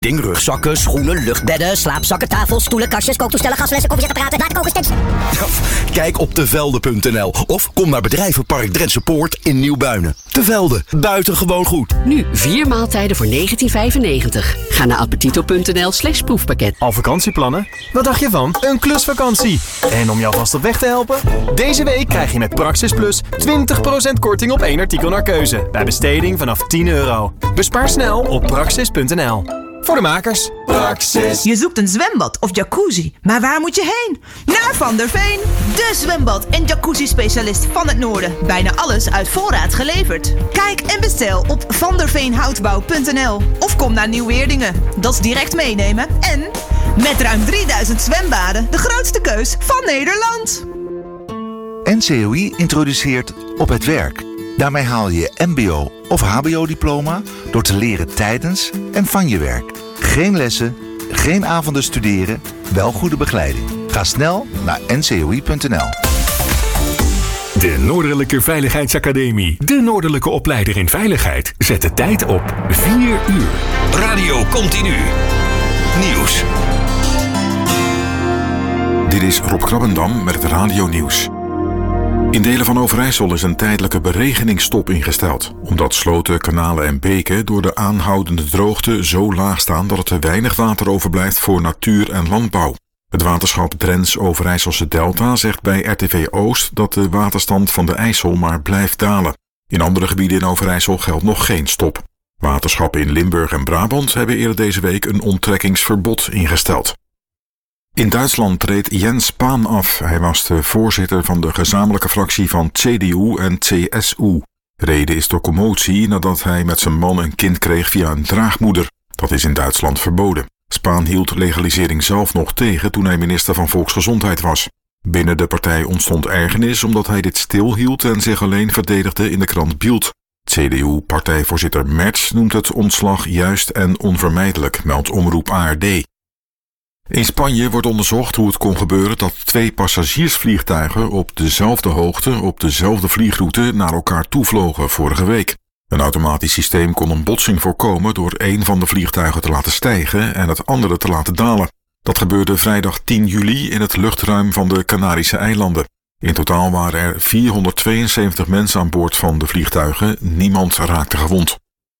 Rugzakken, schoenen, luchtbedden, slaapzakken, tafels, stoelen, kastjes, kooktoestellen, gasflessen, koffiezetapparaten, waterkokers, Kijk op tevelde.nl of kom naar bedrijvenpark Drentse Poort in Nieuwbuinen. Te Velde, buitengewoon goed. Nu 4 maaltijden voor €19,95. Ga naar appetito.nl/proefpakket. Al vakantieplannen? Wat dacht je van een klusvakantie? En om jou vast op weg te helpen? Deze week krijg je met Praxis Plus 20% korting op 1 artikel naar keuze. Bij besteding vanaf €10. Bespaar snel op praxis.nl. Voor de makers. Praxis. Je zoekt een zwembad of jacuzzi, maar waar moet je heen? Naar Van der Veen, de zwembad- en jacuzzi-specialist van het noorden. Bijna alles uit voorraad geleverd. Kijk en bestel op vanderveenhoutbouw.nl of kom naar Nieuw-Weerdingen. Dat is direct meenemen. En met ruim 3000 zwembaden de grootste keus van Nederland. NCOI introduceert Op het Werk. Daarmee haal je je mbo- of hbo-diploma door te leren tijdens en van je werk. Geen lessen, geen avonden studeren, wel goede begeleiding. Ga snel naar ncoi.nl. De Noordelijke Veiligheidsacademie. De Noordelijke opleider in veiligheid. Zet de tijd op 4 uur. Radio Continu. Nieuws. Dit is Rob Krabbendam met het Radio Nieuws. In delen van Overijssel is een tijdelijke beregeningsstop ingesteld, omdat sloten, kanalen en beken door de aanhoudende droogte zo laag staan dat er te weinig water overblijft voor natuur en landbouw. Het waterschap Drents-Overijsselse Delta zegt bij RTV Oost dat de waterstand van de IJssel maar blijft dalen. In andere gebieden in Overijssel geldt nog geen stop. Waterschappen in Limburg en Brabant hebben eerder deze week een onttrekkingsverbod ingesteld. In Duitsland treedt Jens Spahn af. Hij was de voorzitter van de gezamenlijke fractie van CDU en CSU. Reden is door commotie nadat hij met zijn man een kind kreeg via een draagmoeder. Dat is in Duitsland verboden. Spahn hield legalisering zelf nog tegen toen hij minister van Volksgezondheid was. Binnen de partij ontstond ergernis omdat hij dit stilhield en zich alleen verdedigde in de krant Bild. CDU-partijvoorzitter Merz noemt het ontslag juist en onvermijdelijk, meldt Omroep ARD. In Spanje wordt onderzocht hoe het kon gebeuren dat 2 passagiersvliegtuigen op dezelfde hoogte, op dezelfde vliegroute naar elkaar toevlogen vorige week. Een automatisch systeem kon een botsing voorkomen door een van de vliegtuigen te laten stijgen en het andere te laten dalen. Dat gebeurde vrijdag 10 juli in het luchtruim van de Canarische eilanden. In totaal waren er 472 mensen aan boord van de vliegtuigen, niemand raakte gewond.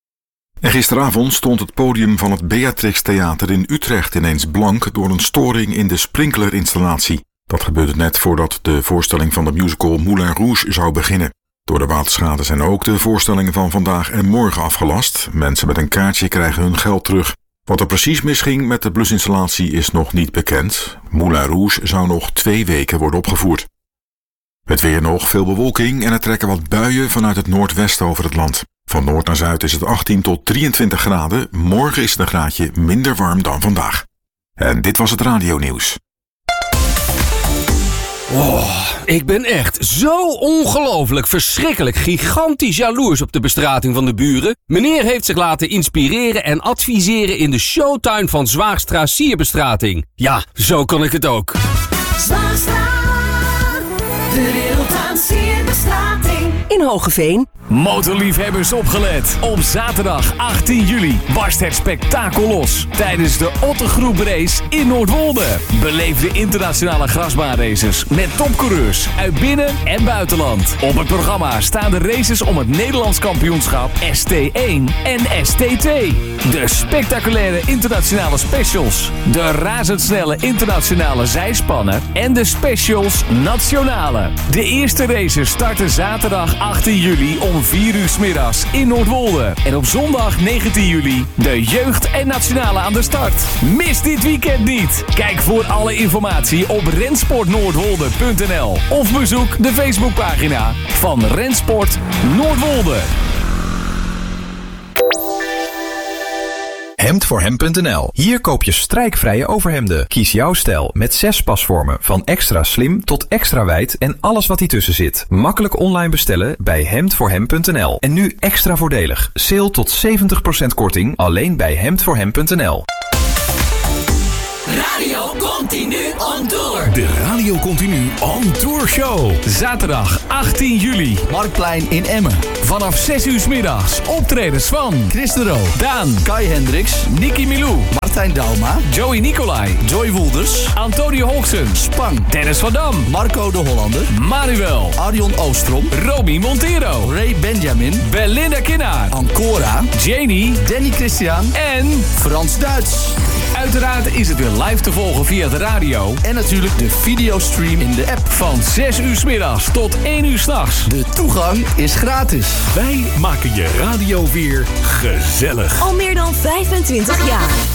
En gisteravond stond het podium van het Beatrix Theater in Utrecht ineens blank door een storing in de sprinklerinstallatie. Dat gebeurde net voordat de voorstelling van de musical Moulin Rouge zou beginnen. Door de waterschade zijn ook de voorstellingen van vandaag en morgen afgelast. Mensen met een kaartje krijgen hun geld terug. Wat er precies misging met de blusinstallatie is nog niet bekend. Moulin Rouge zou nog 2 weken worden opgevoerd. Het weer nog, veel bewolking en er trekken wat buien vanuit het noordwesten over het land. Van noord naar zuid is het 18 tot 23 graden. Morgen is het een graadje minder warm dan vandaag. En dit was het Radio Nieuws. Oh, ik ben echt zo ongelooflijk, verschrikkelijk, gigantisch jaloers op de bestrating van de buren. Meneer heeft zich laten inspireren en adviseren in de showtuin van Zwaagstra Sierbestrating. Ja, zo kan ik het ook. Zwaagstra, de wereld aan sierbestrating. In Hoogeveen. Motorliefhebbers opgelet. Op zaterdag 18 juli barst het spektakel los tijdens de Ottergroep Race in Noordwolde. Beleef de internationale grasbaanraces met topcoureurs uit binnen- en buitenland. Op het programma staan de races om het Nederlands kampioenschap ST1 en ST2. De spectaculaire internationale specials, de razendsnelle internationale zijspannen en de specials nationale. De eerste races starten zaterdag 18 juli om 4 uur 's middags in Noordwolde. En op zondag 19 juli de jeugd en nationale aan de start. Mis dit weekend niet. Kijk voor alle informatie op rensportnoordwolde.nl of bezoek de Facebookpagina van Rensport Noordwolde. Hemdvoorhem.nl. Hier koop je strijkvrije overhemden. Kies jouw stijl met 6 pasvormen. Van extra slim tot extra wijd en alles wat tussen zit. Makkelijk online bestellen bij Hemdvoorhem.nl. En nu extra voordelig. Sale tot 70% korting alleen bij Hemdvoorhem.nl. Radio Continu on tour. De Radio Continu on Tour Show. Zaterdag 18 juli. Marktplein in Emmen. Vanaf 6 uur 's middags. Optredens van Chris de Roo, Daan, Kai Hendricks, Nicky Milou, Martijn Dauma, Joey Nicolai, Joy Woelders, Antonio Holksen, Spang, Dennis van Dam, Marco de Hollander, Manuel, Arjon Oostrom, Romy Montero, Ray Benjamin, Belinda Kinnaar, Ancora, Janie Danny Christian en Frans Duits. Uiteraard is het weer live te volgen via de radio. En natuurlijk de videostream in de app. Van 6 uur 's middags tot 1 uur 's nachts. De toegang is gratis. Wij maken je radio weer gezellig. Al meer dan 25 jaar.